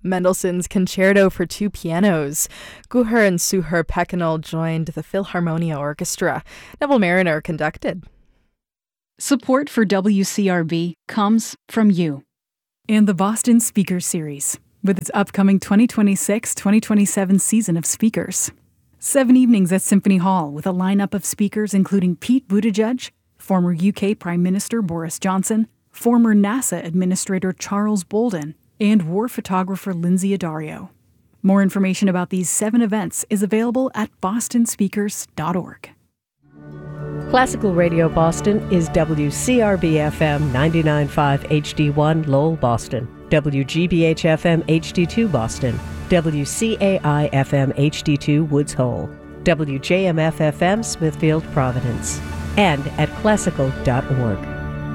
Mendelssohn's Concerto for Two Pianos. Guher and Suher Pekinal joined the Philharmonia Orchestra. Neville Mariner conducted. Support for WCRB comes from you. And the Boston Speakers Series, with its upcoming 2026-2027 season of speakers. 7 evenings at Symphony Hall with a lineup of speakers including Pete Buttigieg, former UK Prime Minister Boris Johnson, former NASA Administrator Charles Bolden, and war photographer Lindsay Addario. More information about these 7 events is available at bostonspeakers.org. Classical Radio Boston is WCRB-FM 99.5 HD1 Lowell, Boston, WGBH-FM HD2 Boston, WCAI-FM HD2 Woods Hole, WJMF-FM Smithfield, Providence, and at classical.org.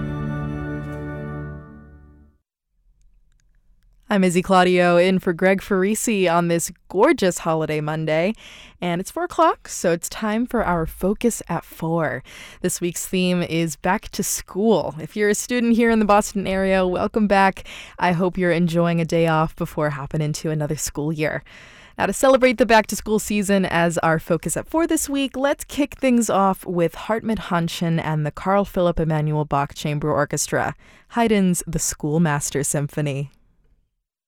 I'm Izzy Claudio in for Greg Farisi on this gorgeous holiday Monday. And it's 4 o'clock, so it's time for our Focus at 4. This week's theme is back to school. If you're a student here in the Boston area, welcome back. I hope you're enjoying a day off before hopping into another school year. Now, to celebrate the back-to-school season as our Focus at 4 this week, let's kick things off with Hartmut Hanshin and the Carl Philipp Emanuel Bach Chamber Orchestra, Haydn's The Schoolmaster Symphony.